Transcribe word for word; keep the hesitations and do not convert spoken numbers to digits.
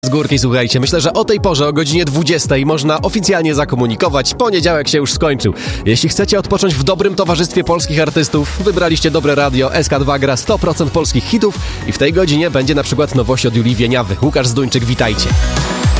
Z górki, słuchajcie, myślę, że o tej porze, o godzinie dwudziestej można oficjalnie zakomunikować. Poniedziałek się już skończył. Jeśli chcecie odpocząć w dobrym towarzystwie polskich artystów, wybraliście dobre radio. S K dwa gra sto procent polskich hitów i w tej godzinie będzie na przykład nowość od Julii Wieniawy. Łukasz Zduńczyk, witajcie.